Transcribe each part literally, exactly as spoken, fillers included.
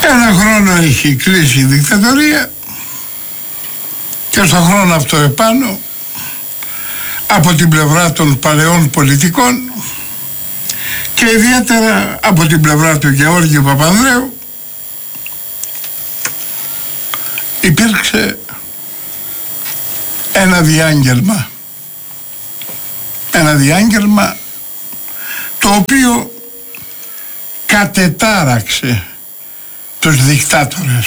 Ένα χρόνο έχει κλείσει η δικτατορία και στον χρόνο αυτό επάνω, από την πλευρά των παλαιών πολιτικών και ιδιαίτερα από την πλευρά του Γεώργιου Παπανδρέου, υπήρξε ένα διάγγελμα. Ένα διάγγελμα το οποίο κατετάραξε τους δικτάτορες.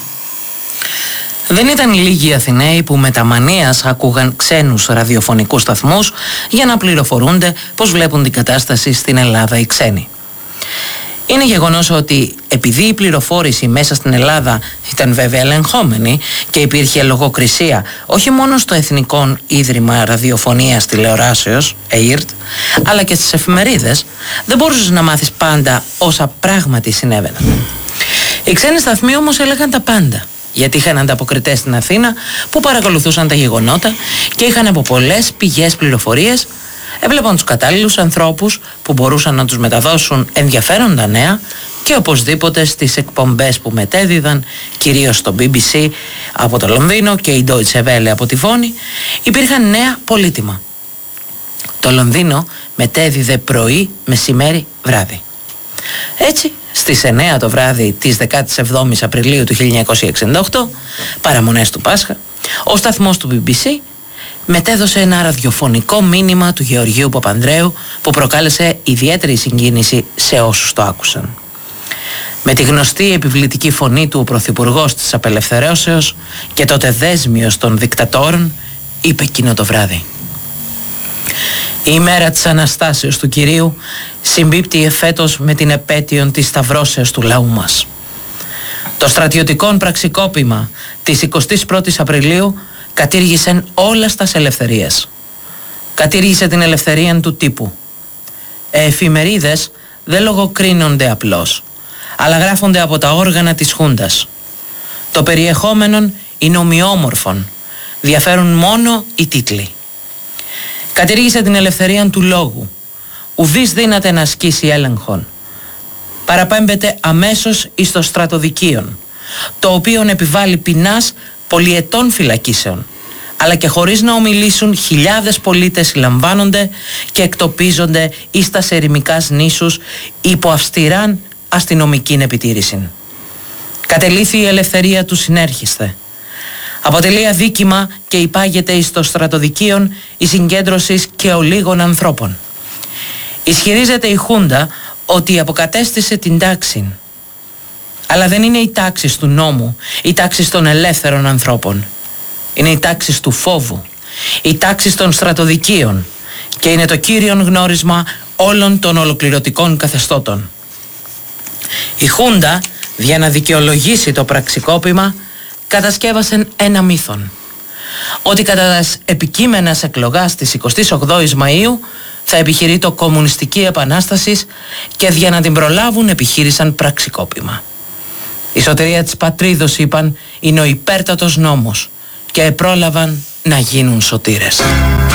Δεν ήταν λίγοι οι Αθηναίοι που με τα μανίας άκουγαν ξένους ραδιοφωνικούς σταθμούς για να πληροφορούνται πώς βλέπουν την κατάσταση στην Ελλάδα οι ξένοι. Είναι γεγονός ότι επειδή η πληροφόρηση μέσα στην Ελλάδα ήταν βέβαια ελεγχόμενη και υπήρχε λογοκρισία όχι μόνο στο Εθνικό Ίδρυμα Ραδιοφωνίας Τηλεοράσεως, ΕΙΡΤ, αλλά και στις εφημερίδες, δεν μπορούσες να μάθεις πάντα όσα πράγματι συνέβαιναν. Οι ξένοι σταθμοί όμως έλεγαν τα πάντα, γιατί είχαν ανταποκριτές στην Αθήνα που παρακολουθούσαν τα γεγονότα και είχαν από πολλές πηγές πληροφορίες, έβλεπαν τους κατάλληλους ανθρώπους που μπορούσαν να τους μεταδώσουν ενδιαφέροντα νέα και οπωσδήποτε στις εκπομπές που μετέδιδαν, κυρίως στο μπι μπι σι από το Λονδίνο και η Deutsche Welle από τη Βόνη, υπήρχαν νέα πολύτιμα. Το Λονδίνο μετέδιδε πρωί, μεσημέρι, βράδυ. Έτσι, στις εννέα το βράδυ της δεκάτη εβδόμη Απριλίου του χίλια εννιακόσια εξήντα οκτώ, παραμονές του Πάσχα, ο σταθμός του μπι μπι σι μετέδωσε ένα ραδιοφωνικό μήνυμα του Γεωργίου Παπανδρέου που προκάλεσε ιδιαίτερη συγκίνηση σε όσους το άκουσαν. Με τη γνωστή επιβλητική φωνή του ο Πρωθυπουργός της Απελευθερώσεως και τότε δέσμιος των δικτατόρων είπε εκείνο το βράδυ: «Η ημέρα της Αναστάσεως του Κυρίου συμπίπτει εφέτος με την επέτειον της σταυρώσεως του λαού μας. Το στρατιωτικό πραξικόπημα της εικοστής πρώτης Απριλίου κατήργησε όλα στας ελευθερίες. Κατήργησε την ελευθερία του τύπου. Εφημερίδες δεν λογοκρίνονται απλώς, αλλά γράφονται από τα όργανα της Χούντας. Το περιεχόμενο είναι ομοιόμορφον, διαφέρουν μόνο οι τίτλοι. Κατήργησε την ελευθερία του λόγου. Ουδής δύναται να ασκήσει έλεγχον. Παραπέμπεται αμέσως εις το στρατοδικείον, το οποίον επιβάλλει ποινάς πολυετών φυλακίσεων, αλλά και χωρίς να ομιλήσουν χιλιάδες πολίτες συλλαμβάνονται και εκτοπίζονται εις τας ερημικάς νήσους υπό αυστηράν αστυνομικήν επιτήρηση. Κατελήθη η ελευθερία του συνέρχεσθε. Αποτελεί αδίκημα και υπάγεται εις το στρατοδικείον η συγκέντρωση και ολίγων ανθρώπων. Ισχυρίζεται η Χούντα ότι αποκατέστησε την τάξη. Αλλά δεν είναι η τάξη του νόμου, η τάξη των ελεύθερων ανθρώπων. Είναι η τάξη του φόβου, η τάξη των στρατοδικείων και είναι το κύριο γνώρισμα όλων των ολοκληρωτικών καθεστώτων. Η Χούντα, για να δικαιολογήσει το πραξικόπημα, κατασκεύασε ένα μύθον. Ότι κατά τις επικείμενες εκλογάς της εικοστής ογδόης Μαΐου θα επιχειρεί το κομμουνιστική επανάσταση και για να την προλάβουν επιχείρησαν πραξικόπημα. Η σωτηρία της πατρίδος, είπαν, είναι ο υπέρτατος νόμος και επρόλαβαν να γίνουν σωτήρες.